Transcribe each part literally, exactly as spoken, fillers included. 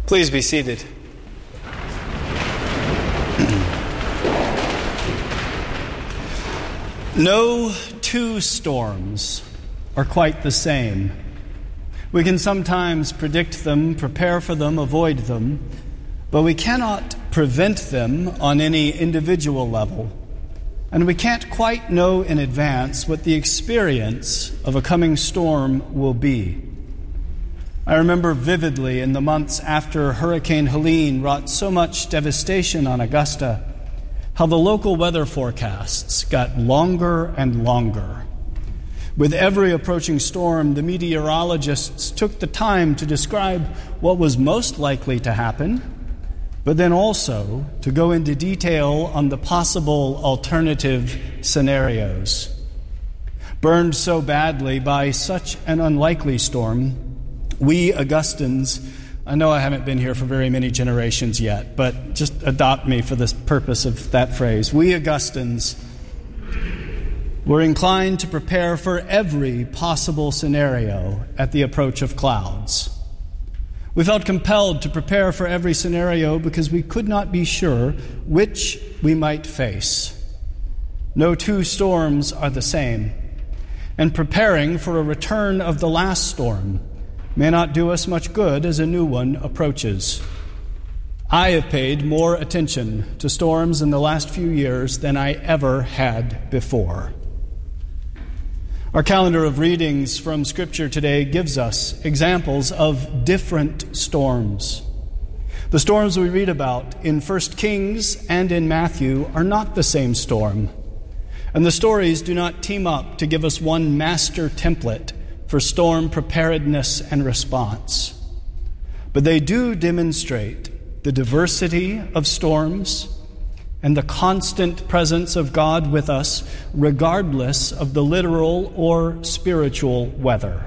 Please be seated. No two storms are quite the same. We can sometimes predict them, prepare for them, avoid them, but we cannot prevent them on any individual level. And we can't quite know in advance what the experience of a coming storm will be. I remember vividly in the months after Hurricane Helene wrought so much devastation on Augusta, how the local weather forecasts got longer and longer. With every approaching storm, the meteorologists took the time to describe what was most likely to happen, but then also to go into detail on the possible alternative scenarios. Burned so badly by such an unlikely storm, we Augustans, I know I haven't been here for very many generations yet, but just adopt me for the purpose of that phrase. We Augustans were inclined to prepare for every possible scenario at the approach of clouds. We felt compelled to prepare for every scenario because we could not be sure which we might face. No two storms are the same, and preparing for a return of the last storm may not do us much good as a new one approaches. I have paid more attention to storms in the last few years than I ever had before. Our calendar of readings from Scripture today gives us examples of different storms. The storms we read about in First Kings and in Matthew are not the same storm, and the stories do not team up to give us one master template for storm preparedness and response. But they do demonstrate the diversity of storms and the constant presence of God with us, regardless of the literal or spiritual weather.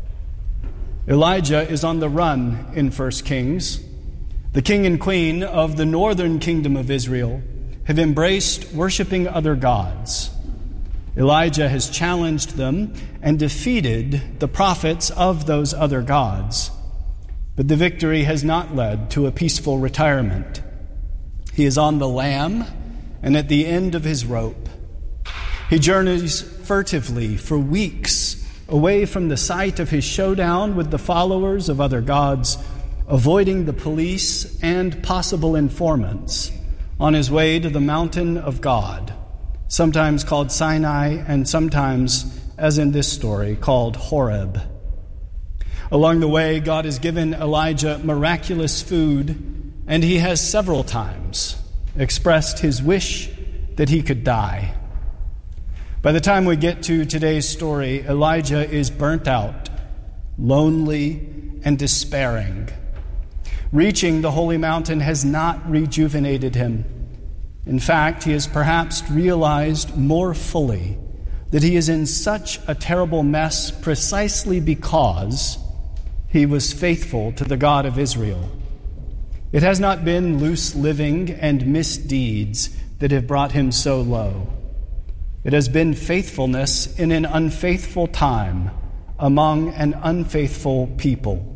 Elijah is on the run in First Kings. The king and queen of the northern kingdom of Israel have embraced worshiping other gods. Elijah has challenged them and defeated the prophets of those other gods. But the victory has not led to a peaceful retirement. He is on the lam and at the end of his rope. He journeys furtively for weeks away from the site of his showdown with the followers of other gods, avoiding the police and possible informants on his way to the mountain of God, sometimes called Sinai and sometimes, as in this story, called Horeb. Along the way, God has given Elijah miraculous food, and he has several times expressed his wish that he could die. By the time we get to today's story, Elijah is burnt out, lonely, and despairing. Reaching the holy mountain has not rejuvenated him. In fact, he has perhaps realized more fully that he is in such a terrible mess precisely because he was faithful to the God of Israel. It has not been loose living and misdeeds that have brought him so low. It has been faithfulness in an unfaithful time among an unfaithful people.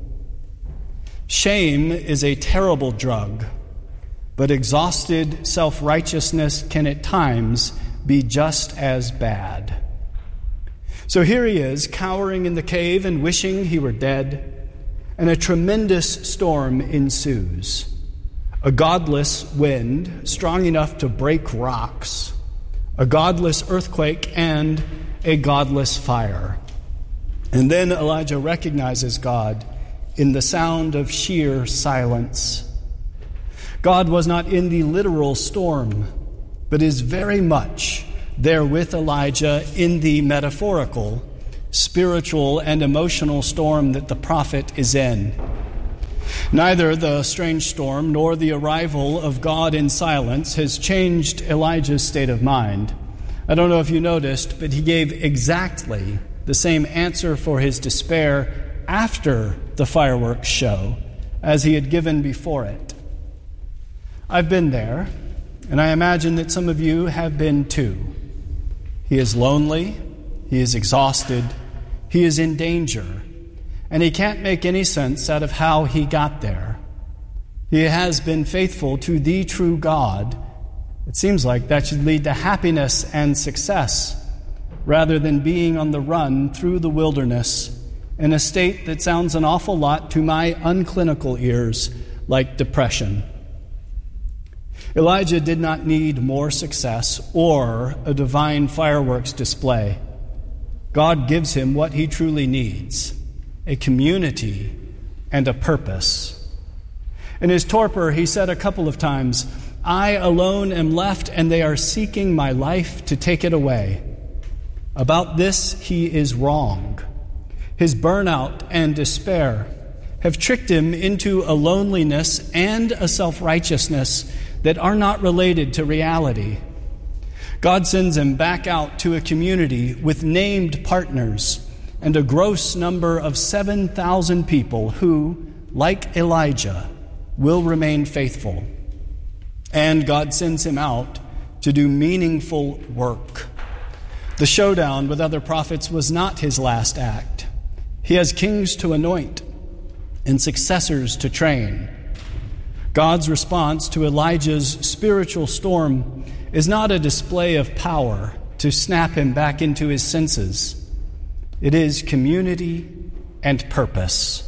Shame is a terrible drug, but exhausted self-righteousness can at times be just as bad. So here he is, cowering in the cave and wishing he were dead, and a tremendous storm ensues. A godless wind, strong enough to break rocks, a godless earthquake, and a godless fire. And then Elijah recognizes God in the sound of sheer silence. God was not in the literal storm, but is very much there with Elijah in the metaphorical, spiritual, and emotional storm that the prophet is in. Neither the strange storm nor the arrival of God in silence has changed Elijah's state of mind. I don't know if you noticed, but he gave exactly the same answer for his despair after the fireworks show as he had given before it. I've been there, and I imagine that some of you have been too. He is lonely, he is exhausted, he is in danger, and he can't make any sense out of how he got there. He has been faithful to the true God. It seems like that should lead to happiness and success, rather than being on the run through the wilderness in a state that sounds an awful lot to my unclinical ears like depression. Elijah did not need more success or a divine fireworks display. God gives him what he truly needs: a community and a purpose. In his torpor, he said a couple of times, "I alone am left, and they are seeking my life to take it away." About this, he is wrong. His burnout and despair have tricked him into a loneliness and a self-righteousness that are not related to reality. God sends him back out to a community with named partners and a gross number of seven thousand people who, like Elijah, will remain faithful. And God sends him out to do meaningful work. The showdown with other prophets was not his last act. He has kings to anoint and successors to train. God's response to Elijah's spiritual storm is not a display of power to snap him back into his senses. It is community and purpose.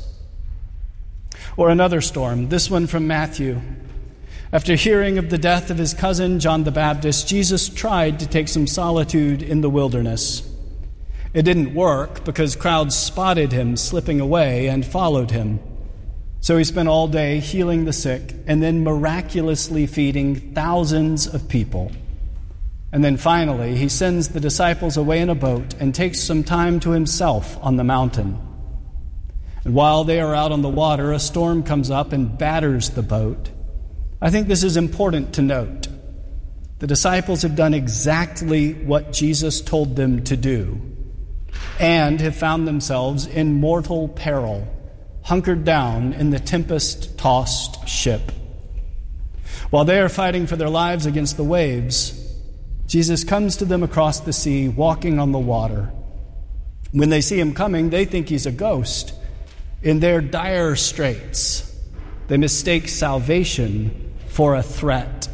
Or another storm, this one from Matthew. After hearing of the death of his cousin John the Baptist, Jesus tried to take some solitude in the wilderness. It didn't work because crowds spotted him slipping away and followed him. So he spent all day healing the sick and then miraculously feeding thousands of people. And then finally, he sends the disciples away in a boat and takes some time to himself on the mountain. And while they are out on the water, a storm comes up and batters the boat. I think this is important to note. The disciples have done exactly what Jesus told them to do and have found themselves in mortal peril, hunkered down in the tempest-tossed ship. While they are fighting for their lives against the waves, Jesus comes to them across the sea, walking on the water. When they see him coming, they think he's a ghost. In their dire straits, they mistake salvation for a threat.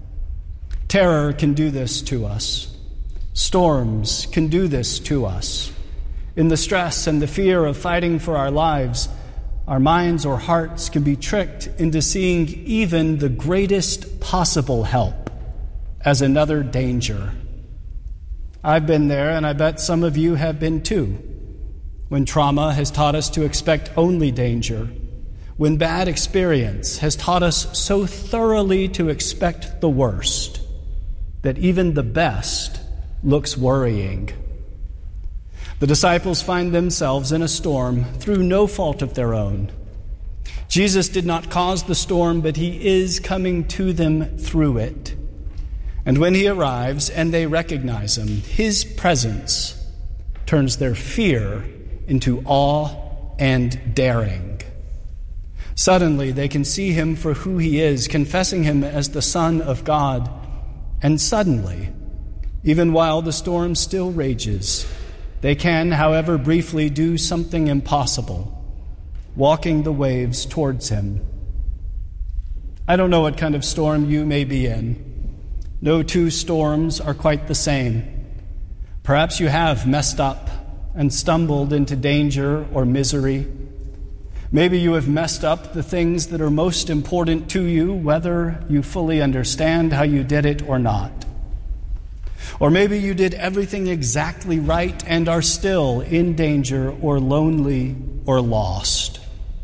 Terror can do this to us. Storms can do this to us. In the stress and the fear of fighting for our lives, our minds or hearts can be tricked into seeing even the greatest possible help as another danger. I've been there, and I bet some of you have been too, when trauma has taught us to expect only danger, when bad experience has taught us so thoroughly to expect the worst that even the best looks worrying. The disciples find themselves in a storm through no fault of their own. Jesus did not cause the storm, but he is coming to them through it. And when he arrives and they recognize him, his presence turns their fear into awe and daring. Suddenly, they can see him for who he is, confessing him as the Son of God. And suddenly, even while the storm still rages, they can, however briefly, do something impossible, walking the waves towards him. I don't know what kind of storm you may be in. No two storms are quite the same. Perhaps you have messed up and stumbled into danger or misery. Maybe you have messed up the things that are most important to you, whether you fully understand how you did it or not. Or maybe you did everything exactly right and are still in danger or lonely or lost.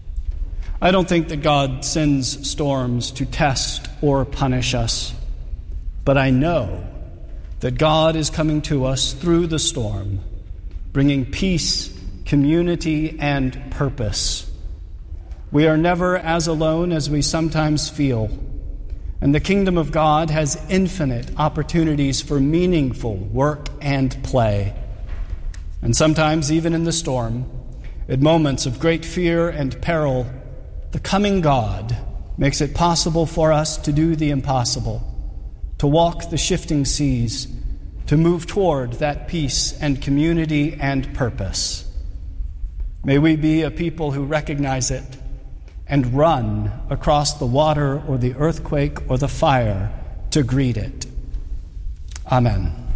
I don't think that God sends storms to test or punish us, but I know that God is coming to us through the storm, bringing peace, community, and purpose. We are never as alone as we sometimes feel, and the kingdom of God has infinite opportunities for meaningful work and play. And sometimes, even in the storm, at moments of great fear and peril, the coming God makes it possible for us to do the impossible, to walk the shifting seas, to move toward that peace and community and purpose. May we be a people who recognize it and run across the water or the earthquake or the fire to greet it. Amen.